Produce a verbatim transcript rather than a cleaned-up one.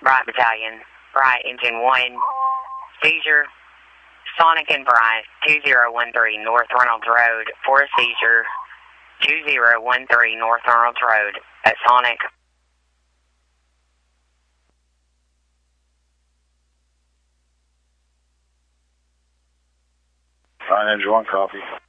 Bright Battalion, Bright Engine one, seizure, Sonic and Bright, two zero one three North Reynolds Road, for a seizure, two zero one three North Reynolds Road at Sonic. Bright Engine one, copy.